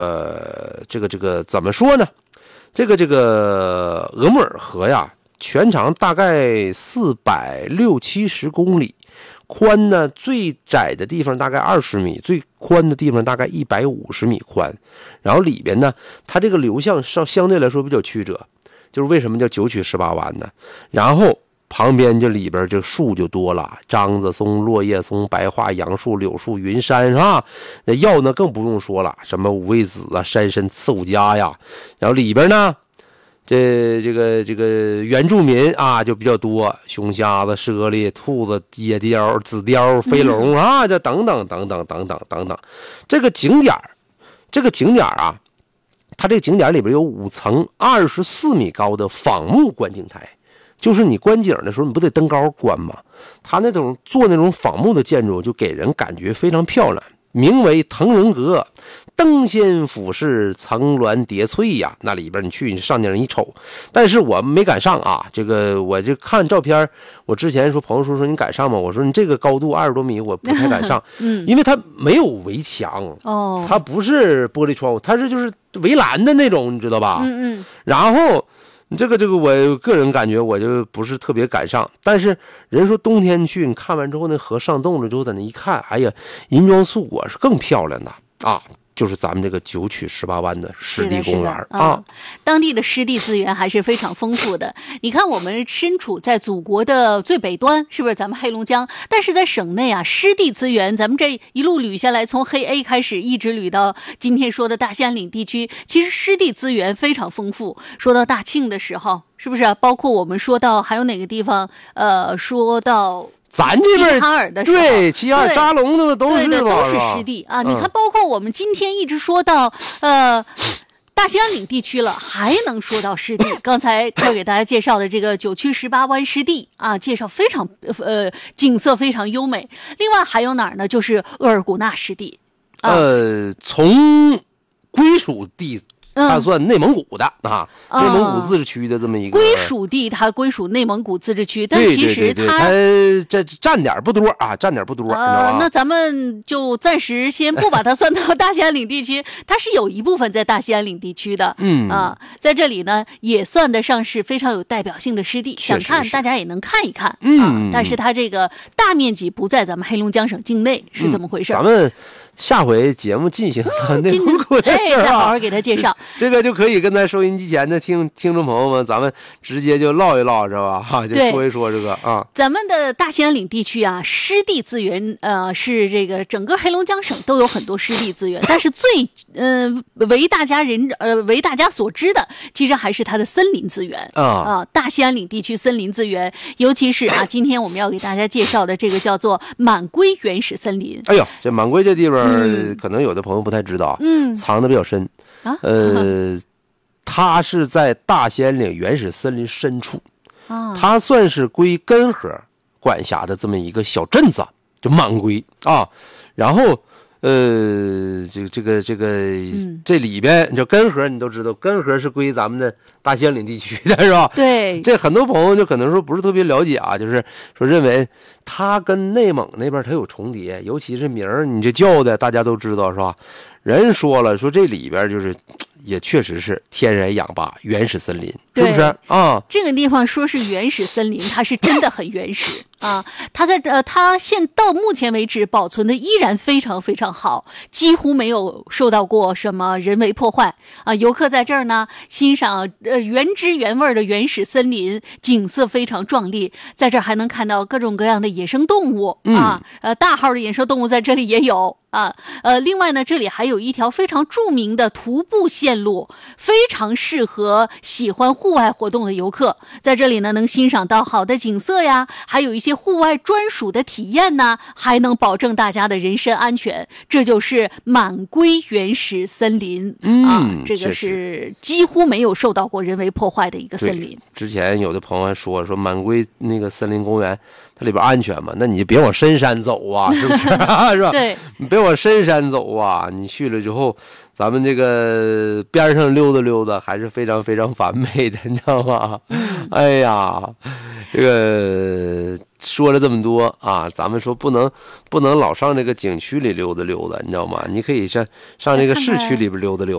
这个怎么说呢？这个额木尔河呀，全长大概460-70公里，宽呢最窄的地方大概20米，最宽的地方大概150米宽。然后里边呢，它这个流向相对来说比较曲折，就是为什么叫9曲18弯呢？然后旁边就里边这树就多了，樟子松、落叶松、白桦、杨树、柳树、云杉，是吧？那药呢更不用说了，什么五味子啊、山参、刺五加呀。然后里边呢，这个原住民啊就比较多，熊瞎子、猞猁、兔子、野雕、紫雕、飞龙啊，这等等等等等等等等。这个景点啊，它这个景点里边有5层24米高的仿木观景台。就是你观景的时候，你不得登高观吗？它那种做那种仿木的建筑，就给人感觉非常漂亮。名为腾龙阁，登仙俯视，层峦叠翠呀。那里边你上那儿一瞅，但是我没赶上啊。这个我就看照片，我之前说朋友说你敢上吗？我说你这个高度20多米，我不太敢上，因为它没有围墙哦，它不是玻璃窗户，它是就是围栏的那种，你知道吧？然后。这个我个人感觉我就不是特别敢上，但是人说冬天去，你看完之后那河上冻了之后，在那一看，哎呀，银装素裹是更漂亮的啊！就是咱们这个9曲18弯的湿地公园啊， 当地的湿地资源还是非常丰富的。你看，我们身处在祖国的最北端，是不是咱们黑龙江？但是在省内啊，湿地资源，咱们这一路捋下来，从黑 A 开始，一直捋到今天说的大兴安岭地区，其实湿地资源非常丰富。说到大庆的时候，是不是？包括我们说到还有哪个地方？说到。 咱这边齐齐哈尔的对齐齐哈尔扎龙的都是都是湿地啊！你看，包括我们今天一直说到大兴安岭地区了，还能说到湿地。刚才要给大家介绍的这个9曲18弯湿地啊，介绍非常景色非常优美。另外还有哪儿呢？就是额尔古纳湿地。 从归属地。它算内蒙古的啊，内蒙古自治区的这么一个归属地，它归属内蒙古自治区，但其实它这占点不多啊，占点不多。 那咱们就暂时先不把它算到大兴安岭地区，它是有一部分在大兴安岭地区的。在这里呢，也算得上是非常有代表性的湿地，想看大家也能看一看。但是它这个大面积不在咱们黑龙江省境内，是怎么回事？ 咱们下回节目进行到内蒙古的事儿， 再好好给他介绍。 这个就可以跟咱收音机前的听众朋友们，咱们直接就唠一唠，是吧？就说一说这个啊。 咱们的大兴安岭地区啊，湿地资源是这个整个黑龙江省都有很多湿地资源，但是最为大家所知的，其实还是它的森林资源大兴安岭地区森林资源，尤其是今天我们要给大家介绍的这个叫做满归原始森林。 哎呦，这满归这地方，可能有的朋友不太知道，藏得比较深。它是在大兴安岭原始森林深处，它算是归根河管辖的这么一个小镇子，就满归啊。然后这里边就根河，你都知道，根河是归咱们的大兴安岭地区的，是吧？ 对， 这很多朋友就可能说不是特别了解啊，就是说认为它跟内蒙那边它有重叠，尤其是名儿你这叫的大家都知道，是吧？人说了，说这里边就是也确实是天然氧吧原始森林，是不是啊？ 这个地方说是原始森林，它是真的很原始啊！它到目前为止保存的依然非常非常好，几乎没有受到过什么人为破坏啊！游客在这儿呢欣赏原汁原味的原始森林，景色非常壮丽，在这儿还能看到各种各样的野生动物大号的野生动物在这里也有。另外呢，这里还有一条非常著名的徒步线路，非常适合喜欢户外活动的游客。在这里呢，能欣赏到好的景色呀，还有一些户外专属的体验呢，还能保证大家的人身安全。这就是满归原始森林这个是几乎没有受到过人为破坏的一个森林。 之前有的朋友还说满归那个森林公园， 它里边安全吗？那你就别往深山走啊，是不是？是吧？ 对， 你别往深山走啊！你去了之后，咱们这个边上溜达溜达，还是非常非常完美的，你知道吗？哎呀，这个说了这么多啊，咱们说不能老上这个景区里溜达溜达，你知道吗？你可以上这个市区里边溜达溜达。